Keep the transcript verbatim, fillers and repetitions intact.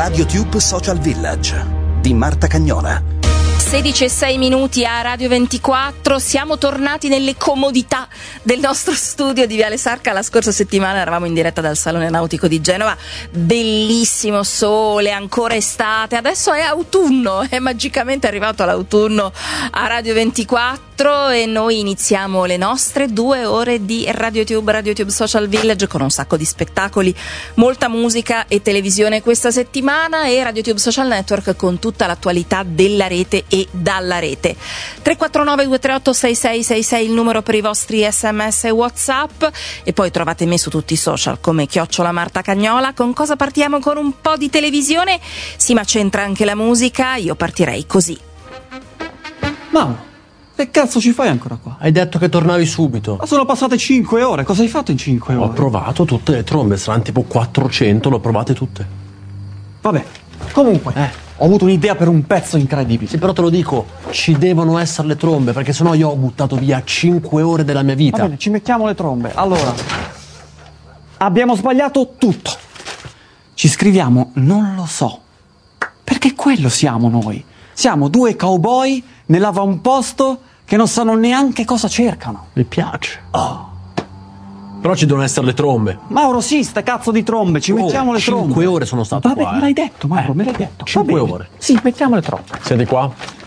RadioTube Social Village di Marta Cagnola. sedici e sei minuti a Radio ventiquattro, siamo tornati nelle comodità del nostro studio di Viale Sarca. La scorsa settimana eravamo in diretta dal Salone Nautico di Genova, bellissimo sole, ancora estate, adesso è autunno, è magicamente arrivato l'autunno a Radio ventiquattro e noi iniziamo le nostre due ore di RadioTube, RadioTube Social Village con un sacco di spettacoli, molta musica e televisione questa settimana e RadioTube Social Network con tutta l'attualità della rete e dalla rete. Tre quattro nove due tre otto sei sei sei sei il numero per i vostri sms e WhatsApp e poi trovate me su tutti i social come chiocciola Marta Cagnola. Con cosa partiamo? Con un po' di televisione? Sì, ma c'entra anche la musica. Io partirei così. Mauro, che cazzo ci fai ancora qua? Hai detto che tornavi subito. Ma sono passate cinque ore, cosa hai fatto in cinque ore? Ho provato tutte le trombe, saranno tipo quattrocento, le ho provate tutte. Vabbè, comunque eh. Ho avuto un'idea per un pezzo incredibile. Sì, però te lo dico, ci devono essere le trombe, perché sennò io ho buttato via cinque ore della mia vita. Va bene, ci mettiamo le trombe. Allora, abbiamo sbagliato tutto. Ci scriviamo non lo so, perché quello siamo noi. Siamo due cowboy nell'avamposto che non sanno neanche cosa cercano. Mi piace. Oh. Però ci devono essere le trombe. Mauro, sì, sta cazzo di trombe, ci oh, mettiamo le trombe. Cinque ore sono stato Vabbè, qua. me l'hai detto, Mauro, eh. me l'hai detto. Cinque ore. Sì, mettiamo le trombe. Siete qua?